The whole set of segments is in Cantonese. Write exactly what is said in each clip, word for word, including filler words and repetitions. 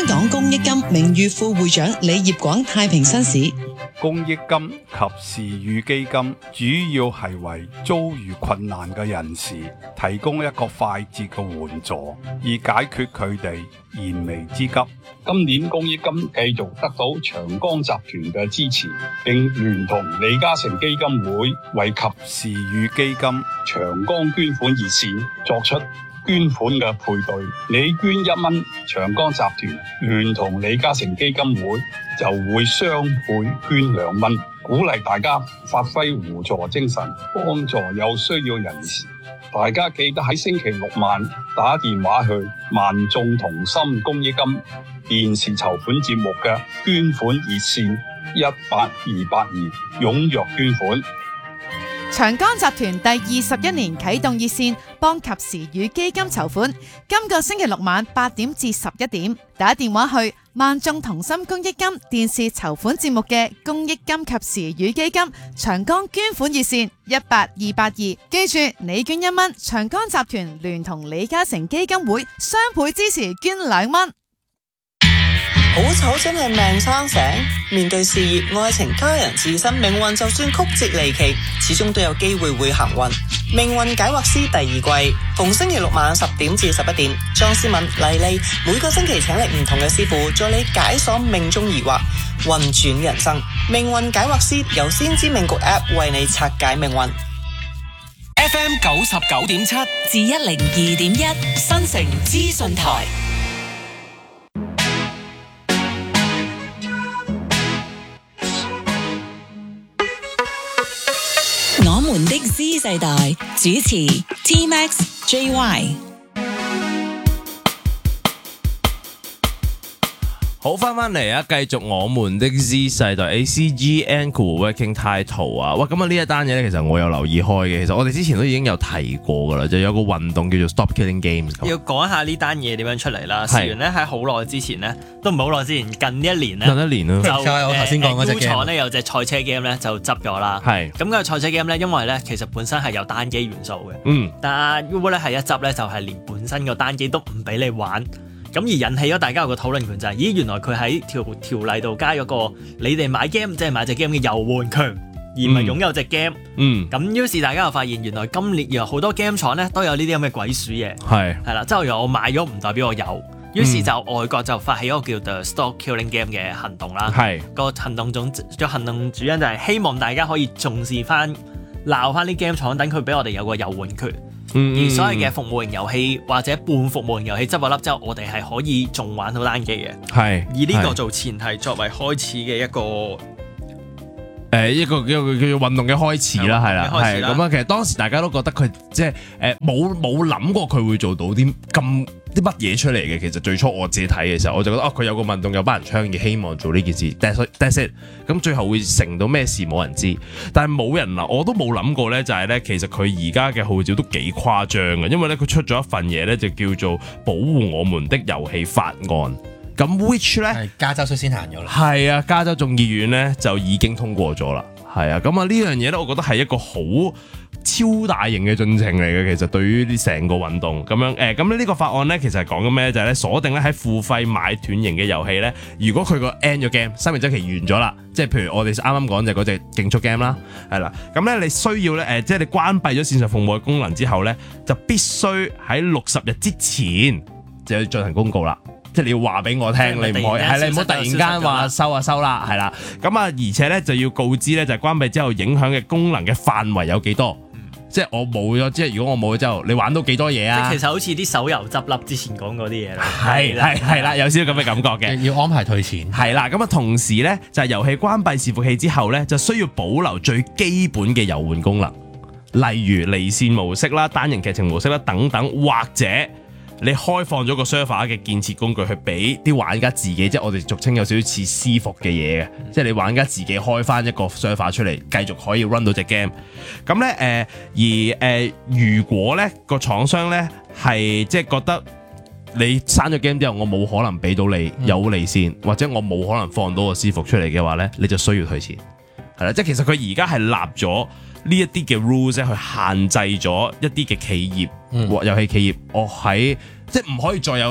港公益金名譽副會長李業廣太平紳士。 公益金及時雨基金主要係為遭遇困難嘅人士提供一個快捷嘅援助，以解決佢哋燃眉之急。 今年公益金繼續得到長江集團嘅支持，並聯同李嘉誠基金會為及時雨基金長江捐款熱線作出捐款嘅配對，你捐一蚊，長江集團聯同李嘉誠基金會就會雙倍捐兩蚊，鼓勵大家發揮互助精神，幫助有需要人士。大家記得喺星期六晚打電話去萬眾同心公益金電視籌款節目嘅捐款熱線一八二八二，踴躍捐款。 長江集團第二十一年啟動熱線，幫及時雨基金籌款。今個星期六晚八點至十一點，打電話去萬眾同心公益金電視籌款節目嘅公益金及時雨基金長江捐款熱線一八二八二。記住，你捐一蚊，長江集團聯同李嘉誠基金會雙倍支持捐兩蚊。 好醜真係命生醒，面對事業、愛情、家人、自身命運，就算曲折離奇，始終都有機會會行運。命運解惑師第二季，逢星期六晚十點至十一點，莊思敏、麗麗每個星期請嚟唔同嘅師傅，助你解鎖命中疑惑，運轉人生。命運解惑師由先知命局 App 為你拆解命運。 F M 九十九點七至一零二點一，新城資訊台。我們的 Z 世代主持 T Max、J Y。 好，翻翻嚟啊！繼續我們的 Z 世代 A C G Anchor Working Title 啊！哇，咁啊呢一單嘢咧，其實我有留意開嘅。其實我哋之前都已經有提過噶啦，就有個運動叫做 Stop Killing Games。 要講一下呢單嘢點樣出嚟啦。事源咧喺好耐之前呢，都唔係好耐之前，近一年咧， 近一年咯， 就係我頭先講嗰隻 game。咧有隻賽車 game 咧就執咗啦。 係咁個賽車 game 咧，因為咧其實本身係有單機元素嘅。 嗯。但係 U 咧係一執咧，就係連本身個單機都唔俾你玩。咁而引起咗大家有個討論權就係、是，咦原來佢喺條條例度加咗個你哋買 game 即係買隻 game 嘅遊玩權，而唔係擁有隻 game。 嗯。 咁於是大家又發現原來今年有好多 game 廠咧都有呢啲咁嘅鬼鼠嘢。 係。係啦，即係我買咗唔代表我有，於是就外國就發起一個叫做 Stop Killing Game 嘅行動啦。係。個行動總個行動主因就係希望大家可以重視翻鬧翻啲 game 廠，等佢俾我哋有個遊玩權。 嗯、 而所謂嘅服務型遊戲或者半服務型遊戲執咗粒之後，我哋係可以仲玩到單機嘅。係以呢個做前提作為開始嘅一個誒、 呃、一個叫叫叫運動嘅開始啦，係啦，係咁啊。其實當時大家都覺得佢即係誒冇冇諗過佢會做到啲咁啲乜嘢出嚟嘅。其實最初我自己睇嘅時候，我就覺得哦，佢有個運動有班人倡議希望做呢件事 that's that's it。咁最後會成到咩事冇人知，但係冇人啊，我都冇諗過咧，就係咧，其實佢而家嘅號召都幾誇張嘅，因為咧佢出咗一份嘢咧，就叫做保護我們的遊戲法案。咁 which 咧係加州率先行咗啦， 係啊，加州眾議院咧就已經通過咗啦，係啊，咁啊呢樣嘢咧，我覺得係一個好超大型嘅進程嚟嘅。其實對於呢成個運動咁樣誒，咁呢呢個法案咧，其實係講緊咩？就係咧鎖定咧喺付費買斷型嘅遊戲咧，如果佢個 end 咗 game 生命週期完咗啦，即係譬如我哋啱啱講就嗰隻競速 game 啦，係啦，咁咧你需要咧誒，即係你關閉咗線上服務嘅功能之後咧，就必須喺六十日之前就要進行公告啦。即係你要話俾我聽，你唔可以係你唔好突然間話收啊收啦，係啦。咁啊，而且咧就要告知咧，就係關閉之後影響嘅功能嘅範圍有幾多。嗯、即係我冇咗，即係如果我冇咗之後，你玩到幾多嘢啊？ 即其實好似啲手遊執笠之前講嗰啲嘢啦。 係係係啦，有少少咁嘅感覺嘅。 要安排退錢。 係啦，咁啊同時咧就係遊戲關閉伺服器之後咧，就需要保留最基本嘅遊玩功能，例如離線模式啦、單人劇情模式啦等等，或者你開放咗個 server 嘅建設工具去俾啲玩家自己，即係我哋俗稱有少少似私服嘅嘢嘅，即係你玩家自己開翻一個 server 出嚟，繼續可以 run 到隻 game。咁咧誒而誒、呃，如果咧個廠商咧係即係覺得你刪咗 game 之後，我冇可能俾到你有離線，或者我冇可能放到個私服出嚟嘅話咧，你就需要退錢。係啦，即係其實佢而家係立咗呢一啲嘅 rules 去限制咗一啲嘅企業或遊戲企業，我喺即係唔可以再有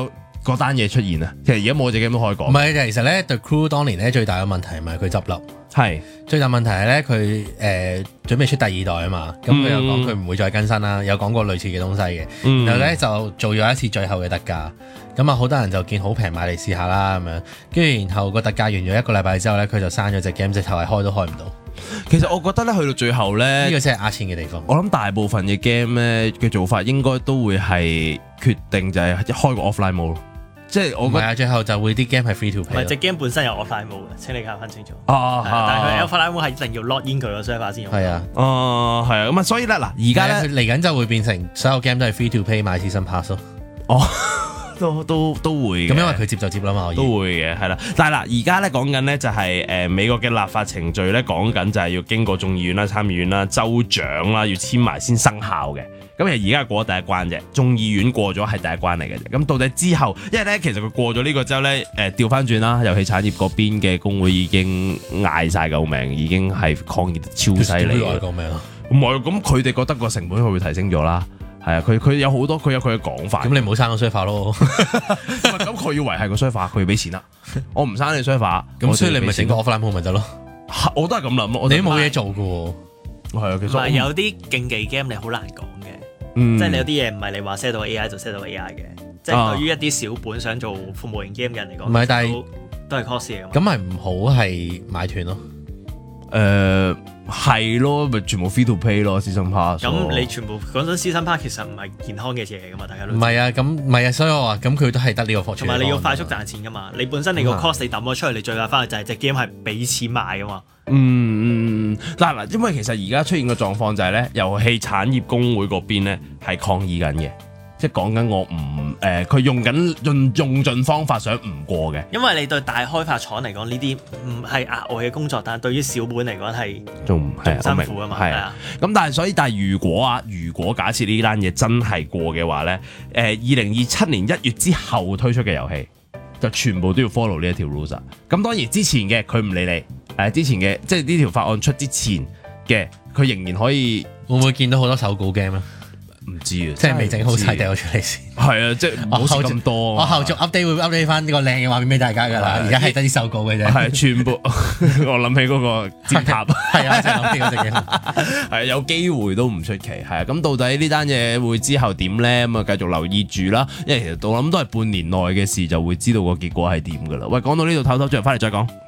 嗰單嘢出現啊？其實而家冇隻 game 都可以講。 唔係，其實咧 The Crew 當年咧最大嘅問題唔係佢執笠， 係最大問題係咧佢誒準備出第二代啊嘛，咁佢又講佢唔會再更新啦，有講過類似嘅東西嘅， 嗯、 然後咧就做咗一次最後嘅特價，咁啊好多人就見好平買嚟試下啦咁樣，跟住然後個特價完咗一個禮拜之後咧，佢就刪咗隻 game，直頭係開都開唔到。 其實我覺得咧，去到最後咧， 呢個先係呃錢嘅地方。 我諗大部分嘅 game 咧嘅做法應該都會係決定就係開個 offline mode，即係我覺得係啊，最後就會啲 game 係 free to play。 唔係隻 game 本身有 offline mode 嘅，請你搞翻清楚。 啊， 但係佢 offline mode係一定要 log in 佢個 server 先用。 係啊， 哦，係啊，咁啊，所以咧嗱，而家咧嚟緊就會變成所有 game 都係 free to play 買 season pass 咯。 哦。都都都會嘅， 咁因為佢接就接啦嘛， 都會嘅，係啦。但係嗱，而家咧講緊咧就係誒美國嘅立法程序咧，講緊就係要經過眾議院啦、參議院啦、州長啦，要簽埋先生效嘅。咁其實而家過咗第一關啫，眾議院過咗係第一關嚟嘅啫。咁到底之後，因為咧其實佢過咗呢個之後咧，誒調翻轉啦，遊戲產業嗰邊嘅工會已經嗌晒救命，已經係抗議得超犀利。 嗌救命啊！ 唔係，咁佢哋覺得個成本會唔會提升咗啦？係啊，佢佢有好多，佢有佢嘅講法。 咁你唔好刪個 server 咯。 咁佢要維係個 server，佢要俾錢啦。我唔刪你 server， 咁所以你咪整個 offline mode咪得咯。 我都係咁諗， 你都冇嘢做噶喎。 係啊，其實唔係有啲競技 game 你好難講嘅， 嗯、 即係你有啲嘢唔係你話 set 到 A I 就 set 到 A I 嘅，即係對於一啲小本想做服務型 game 嘅人嚟講， 唔係，但係都係 cost 嚟嘅。 咁咪唔好係買斷咯。 誒係咯，咪全部 free to play 咯，season pass。 咁你全部講真 season pass 其實唔係健康嘅嘢嚟噶嘛，大家都唔係啊，咁唔係啊，所以我話咁佢都係得呢個貨。 同埋你要快速賺錢噶嘛，你本身你個 cost 你抌咗出去，你最快翻去就係隻 game 係俾錢買噶嘛。 嗯嗯，嗱嗱，因為其實而家出現嘅狀況就係咧，遊戲產業工會嗰邊咧係抗議緊嘅。即係講緊我唔誒，佢、呃、用緊用用盡方法想唔過嘅。因為你對大開發廠嚟講呢啲唔係額外嘅工作，但係對於小本嚟講係仲係辛苦啊嘛。係啊，咁但係所以但係如果啊，如果假設呢單嘢真係過嘅話咧，誒二零二七年一月之後推出嘅遊戲就全部都要 follow 呢一條 rules。咁當然之前嘅佢唔理你，誒、呃、之前嘅即係呢條法案出之前嘅，佢仍然可以會唔會見到好多手稿 game 啊？ 唔知啊， 即係未整好晒掉出嚟先。 係啊，即係唔好似咁多。 我後續 update 會 update 翻呢個靚嘅畫面俾大家㗎啦。而家係得啲手稿嘅啫。 係全部，我諗起嗰個尖塔。係啊，即係諗起嗰隻嘢。係有機會都唔出奇。係啊，咁到底呢單嘢會之後點咧？咁啊，繼續留意住啦。因為其實我諗都係半年內嘅事，就會知道個結果係點㗎啦。喂，講到呢度，唞唞，轉頭翻嚟再講。